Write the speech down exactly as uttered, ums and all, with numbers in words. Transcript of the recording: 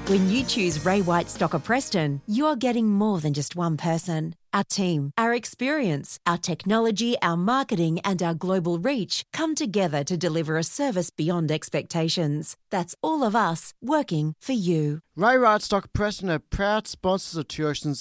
When you choose Ray White Stocker Preston, you're getting more than just one person. Our team, our experience, our technology, our marketing, and our global reach come together to deliver a service beyond expectations. That's all of us working for you. Ray White Stocker Preston are proud sponsors of Tuition's